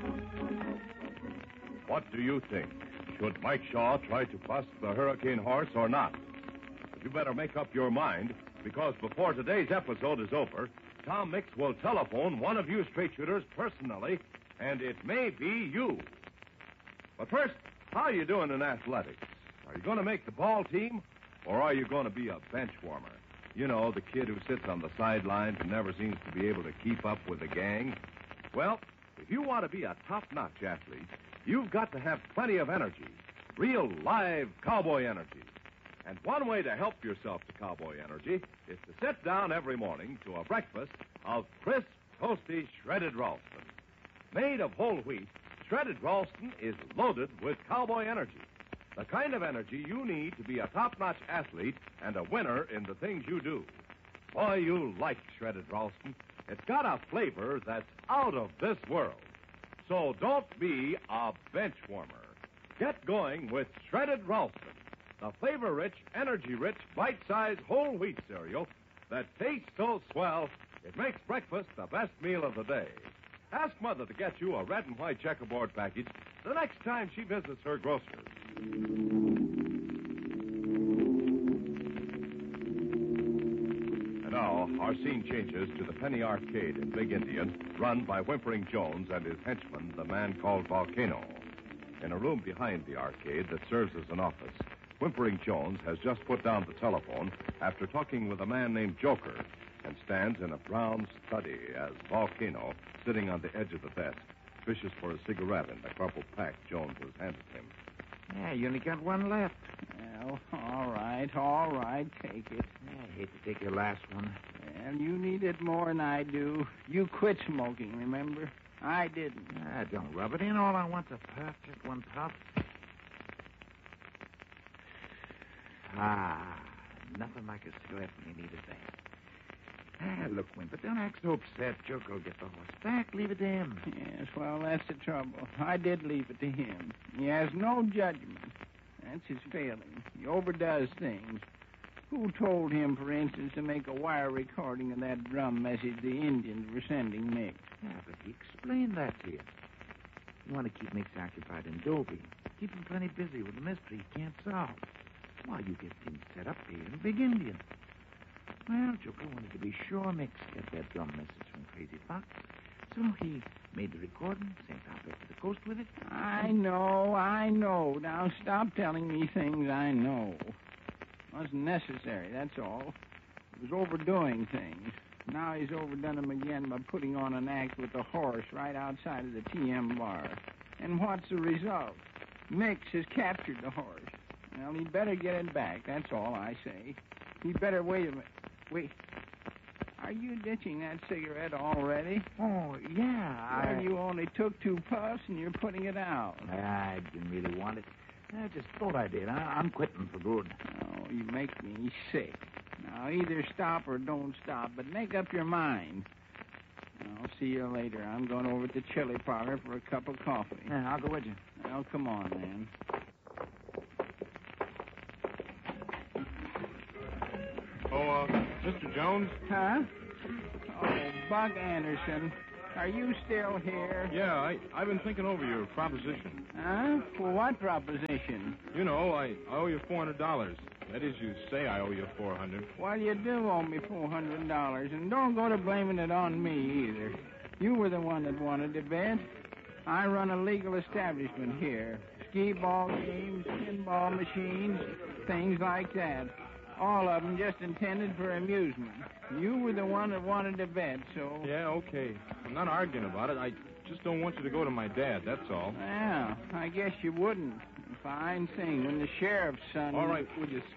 What do you think? Should Mike Shaw try to bust the Hurricane Horse or not? You better make up your mind, because before today's episode is over, Tom Mix will telephone one of you straight shooters personally, and it may be you. But first, how are you doing in athletics? Are you going to make the ball team, or are you going to be a bench warmer? You know, the kid who sits on the sidelines and never seems to be able to keep up with the gang. Well, if you want to be a top-notch athlete, you've got to have plenty of energy. Real, live cowboy energy. And one way to help yourself to cowboy energy is to sit down every morning to a breakfast of crisp, toasty, shredded Ralston. Made of whole wheat, shredded Ralston is loaded with cowboy energy. The kind of energy you need to be a top-notch athlete and a winner in the things you do. Boy, you like shredded Ralston. It's got a flavor that's out of this world. So don't be a bench warmer. Get going with shredded Ralston, the flavor-rich, energy-rich, bite-sized whole wheat cereal that tastes so swell it makes breakfast the best meal of the day. Ask Mother to get you a red and white checkerboard package the next time she visits her grocer's. And now, our scene changes to the Penny Arcade in Big Indian, run by Whimpering Jones and his henchman, the man called Volcano. In a room behind the arcade that serves as an office, Whimpering Jones has just put down the telephone after talking with a man named Joker, and stands in a brown study as Volcano, sitting on the edge of the desk, fishes for a cigarette in the crumpled pack Jones has handed him. Yeah, you only got one left. Well, all right, take it. I hate to take your last one. Well, you need it more than I do. You quit smoking, remember? I didn't. Don't rub it in. All I want's a puff, just one puff. Nothing like a cigarette when you need it bad. Look, Wimper, don't act so upset. Joker will get the horse back. Leave it to him. Yes, well, that's the trouble. I did leave it to him. He has no judgment. That's his failing. He overdoes things. Who told him, for instance, to make a wire recording of that drum message the Indians were sending Mix? Yeah, but he explained that to you. You want to keep Mix occupied in Dobie. Keep him plenty busy with the mystery he can't solve. Why, you get things set up here in Big Indian. Well, Joker wanted to be sure Mix got that drum message from Crazy Fox. So he made the recording, sent out back to the coast with it. I know. Now stop telling me things I know. It wasn't necessary, that's all. He was overdoing things. Now he's overdone them again by putting on an act with the horse right outside of the TM bar. And what's the result? Mix has captured the horse. Well, he'd better get it back, that's all I say. He'd better wait a minute. Wait. Are you ditching that cigarette already? Oh, yeah. Well, you only took 2 puffs and you're putting it out. I didn't really want it. I just thought I did. I'm quitting for good. Oh, you make me sick. Now, either stop or don't stop, but make up your mind. I'll see you later. I'm going over to the chili parlor for a cup of coffee. Yeah, I'll go with you. Well, come on, then. Mr. Jones? Huh? Oh, Buck Anderson. Are you still here? Yeah, I've been thinking over your proposition. Huh? For what proposition? You know, I owe you $400. That is, you say I owe you $400. Well, you do owe me $400, and don't go to blaming it on me either. You were the one that wanted to bet. I run a legal establishment here. Skee-ball games, pinball machines, things like that. All of them just intended for amusement. You were the one that wanted to bet, so... Yeah, okay. I'm not arguing about it. I just don't want you to go to my dad, that's all. Well, I guess you wouldn't. Fine thing when the sheriff's son... All right, will you